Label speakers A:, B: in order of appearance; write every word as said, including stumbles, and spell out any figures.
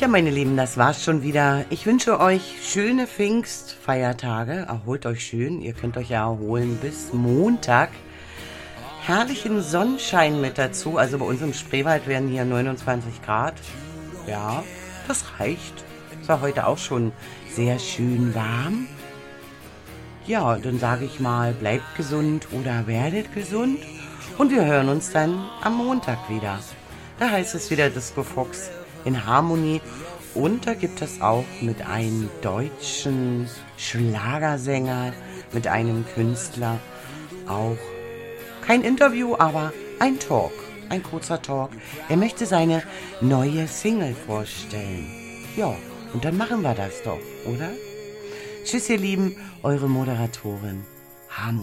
A: Ja, meine Lieben, das war's schon wieder. Ich wünsche euch schöne Pfingstfeiertage. Erholt euch schön. Ihr könnt euch ja erholen bis Montag. Herrlichen Sonnenschein mit dazu. Also bei uns im Spreewald werden hier neunundzwanzig Grad. Ja, das reicht. Es war heute auch schon sehr schön warm. Ja, dann sage ich mal, bleibt gesund oder werdet gesund. Und wir hören uns dann am Montag wieder. Da heißt es wieder Disco Fox in Harmonie. Und da gibt es auch mit einem deutschen Schlagersänger, mit einem Künstler auch kein Interview, aber ein Talk, ein kurzer Talk. Er möchte seine neue Single vorstellen. Ja, und dann machen wir das doch, oder? Tschüss, ihr Lieben, eure Moderatorin Harmonie.